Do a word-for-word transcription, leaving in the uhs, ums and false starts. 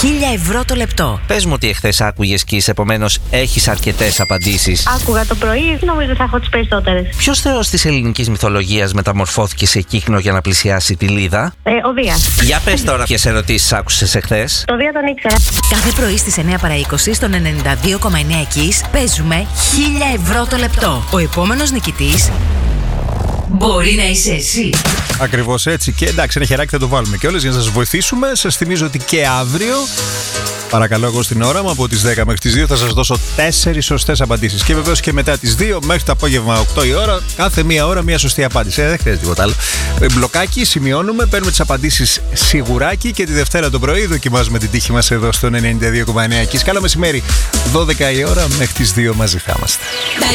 χίλια ευρώ το λεπτό. Πες μου ότι εχθές άκουγες Kiss, επομένως έχεις αρκετές απαντήσεις. Άκουγα το πρωί, νομίζω θα έχω τις περισσότερες. Ποιος θεός της ελληνικής μυθολογίας μεταμορφώθηκε σε κύκνο για να πλησιάσει τη Λίδα? Ε, ο Δίας. Για πες τώρα ποιες ερωτήσεις άκουσες εχθές. Το Δία τον ήξερα. Κάθε πρωί στις εννιά παρά είκοσι στον ενενήντα δύο κόμμα εννέα Kiss παίζουμε χίλια ευρώ το λεπτό. Ο επόμενος νικητής μπορεί να είσαι εσύ. Ακριβώς έτσι. Και εντάξει, ένα χεράκι θα το βάλουμε κιόλας για να σας βοηθήσουμε. Σας θυμίζω ότι και αύριο, παρακαλώ, εγώ στην ώρα μου από τις δέκα μέχρι τις δύο θα σας δώσω τέσσερις σωστές απαντήσεις. Και βεβαίως και μετά τις δύο μέχρι το απόγευμα οκτώ η ώρα, κάθε μία ώρα μία σωστή απάντηση. Ε, δεν χρειάζεται τίποτα άλλο. Μπλοκάκι, σημειώνουμε, παίρνουμε τις απαντήσεις σιγουράκι και τη Δευτέρα το πρωί δοκιμάζουμε την τύχη μας εδώ στον ενενήντα δύο κόμμα εννέα. Καλό μεσημέρι, δώδεκα η ώρα, μέχρι τις δύο μαζί θα είμαστε.